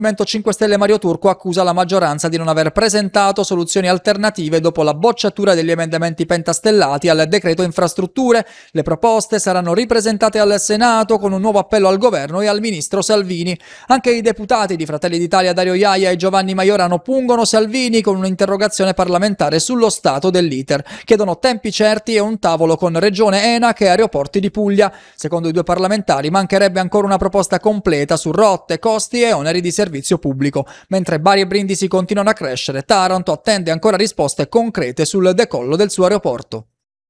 Movimento 5 Stelle Mario Turco accusa la maggioranza di non aver presentato soluzioni alternative dopo la bocciatura degli emendamenti pentastellati al decreto infrastrutture. Le proposte saranno ripresentate al Senato con un nuovo appello al governo e al ministro Salvini. Anche i deputati di Fratelli d'Italia Dario Iaia e Giovanni Maiorano pungono Salvini con un'interrogazione parlamentare sullo stato dell'iter. Chiedono tempi certi e un tavolo con Regione, ENAC e Aeroporti di Puglia. Secondo i due parlamentari mancherebbe ancora una proposta completa su rotte, costi e oneri di servizio pubblico. Mentre Bari e Brindisi continuano a crescere, Taranto attende ancora risposte concrete sul decollo del suo aeroporto.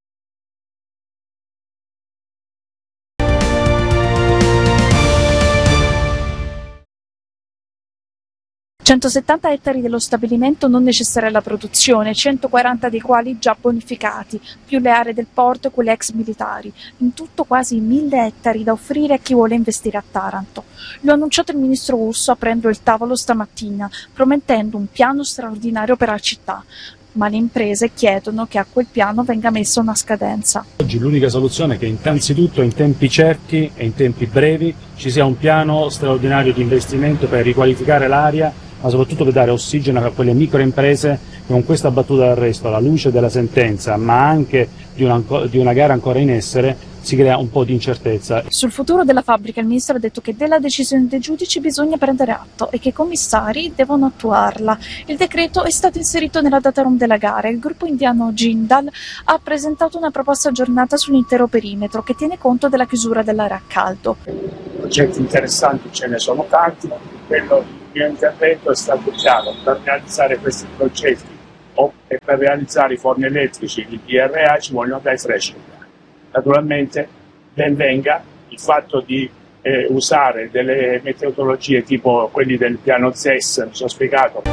«170 ettari dello stabilimento non necessari alla produzione, 140 dei quali già bonificati, più le aree del porto e quelle ex militari. In tutto quasi 1000 ettari da offrire a chi vuole investire a Taranto. Lo ha annunciato il ministro Urso aprendo il tavolo stamattina, promettendo un piano straordinario per la città. Ma le imprese chiedono che a quel piano venga messa una scadenza. Oggi l'unica soluzione è che innanzitutto in tempi certi e in tempi brevi ci sia un piano straordinario di investimento per riqualificare l'area, ma soprattutto per dare ossigeno a quelle microimprese che con questa battuta d'arresto, alla luce della sentenza, ma anche di una gara ancora in essere, si crea un po' di incertezza. Sul futuro della fabbrica il ministro ha detto che della decisione dei giudici bisogna prendere atto e che i commissari devono attuarla. Il decreto è stato inserito nella data room della gara e il gruppo indiano Jindal ha presentato una proposta aggiornata sull'intero perimetro che tiene conto della chiusura dell'area a caldo. Progetti interessanti ce ne sono tanti, quello il mio intervento è stato chiaro: per realizzare questi progetti o per realizzare i forni elettrici, il DRA, ci vogliono dai 13 miliardi. Naturalmente ben venga il fatto di usare delle metodologie tipo quelli del piano ZES, mi sono spiegato.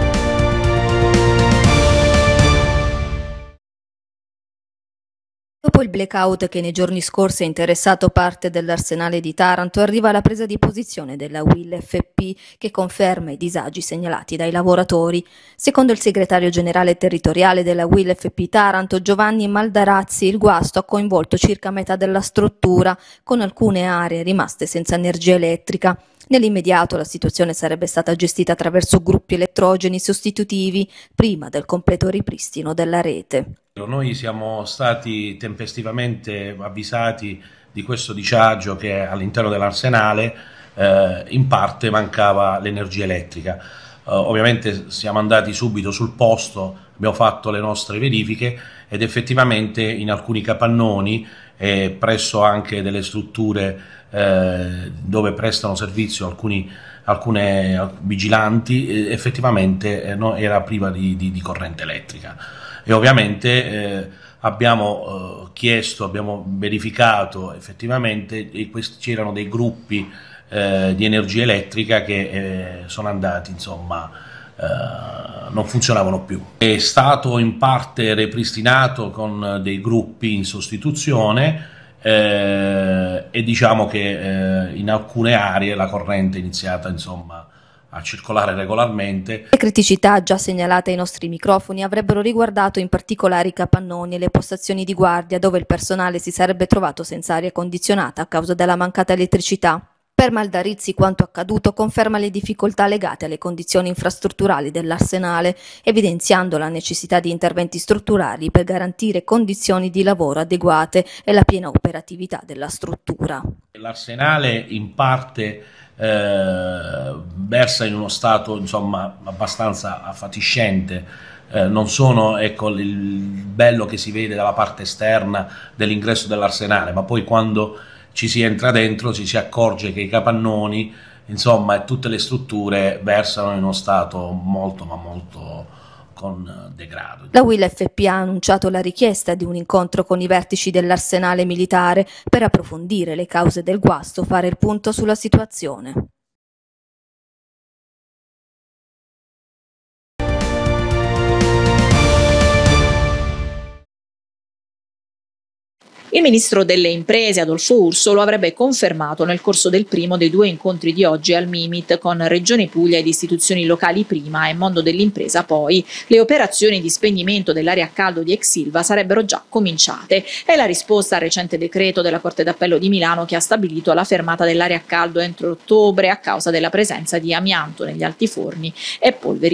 Dopo il blackout che nei giorni scorsi ha interessato parte dell'arsenale di Taranto, arriva la presa di posizione della UIL-FP che conferma i disagi segnalati dai lavoratori. Secondo il segretario generale territoriale della UIL-FP Taranto, Giovanni Maldarazzi, il guasto ha coinvolto circa metà della struttura, con alcune aree rimaste senza energia elettrica. Nell'immediato la situazione sarebbe stata gestita attraverso gruppi elettrogeni sostitutivi prima del completo ripristino della rete. Noi siamo stati tempestivamente avvisati di questo disagio che all'interno dell'arsenale in parte mancava l'energia elettrica. Ovviamente siamo andati subito sul posto, abbiamo fatto le nostre verifiche ed effettivamente in alcuni capannoni e presso anche delle strutture dove prestano servizio alcune vigilanti, effettivamente era priva di corrente elettrica. E ovviamente abbiamo verificato effettivamente e c'erano dei gruppi di energia elettrica che sono andati, insomma, non funzionavano più. È stato in parte ripristinato con dei gruppi in sostituzione e diciamo che in alcune aree la corrente è iniziata, insomma, a circolare regolarmente. Le criticità già segnalate ai nostri microfoni avrebbero riguardato in particolare i capannoni e le postazioni di guardia dove il personale si sarebbe trovato senza aria condizionata a causa della mancata elettricità. Per Maldarizzi quanto accaduto conferma le difficoltà legate alle condizioni infrastrutturali dell'arsenale, evidenziando la necessità di interventi strutturali per garantire condizioni di lavoro adeguate e la piena operatività della struttura. L'arsenale in parte versa in uno stato, insomma, abbastanza affatiscente. Non sono, ecco, il bello che si vede dalla parte esterna dell'ingresso dell'arsenale, ma poi quando ci si entra dentro ci si accorge che i capannoni, insomma, e tutte le strutture versano in uno stato molto ma molto con degrado. La UIL-FP ha annunciato la richiesta di un incontro con i vertici dell'arsenale militare per approfondire le cause del guasto, fare il punto sulla situazione. Il ministro delle imprese Adolfo Urso lo avrebbe confermato nel corso del primo dei 2 incontri di oggi al Mimit con Regione Puglia ed istituzioni locali prima e mondo dell'impresa poi. Le operazioni di spegnimento dell'area a caldo di ex Ilva sarebbero già cominciate. È la risposta al recente decreto della Corte d'Appello di Milano che ha stabilito la fermata dell'area a caldo entro ottobre a causa della presenza di amianto negli altiforni e polveri